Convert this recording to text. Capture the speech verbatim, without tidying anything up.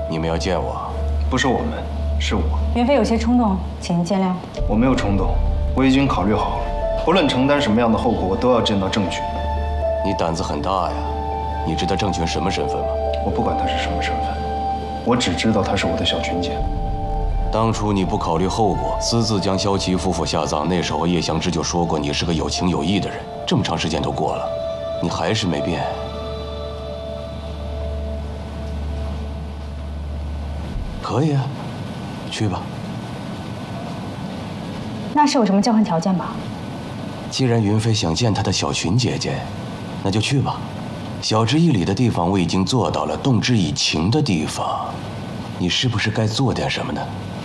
你们要见我？ 不是我们，是我。 云飞有些冲动，请您见谅。 我没有冲动，我已经考虑好了，不论承担什么样的后果，我都要见到郑群。 你胆子很大呀！你知道郑群什么身份吗？ 我不管他是什么身份，我只知道他是我的小群姐。 当初你不考虑后果，私自将萧琪夫妇下葬，那时候叶祥之就说过你是个有情有义的人。这么长时间都过了，你还是没变。可以啊，去吧。 那是有什么交换条件吧？ 既然云飞想见她的小群姐姐，那就去吧。晓之以理的地方我已经做到了，动之以情的地方，你是不是该做点什么呢？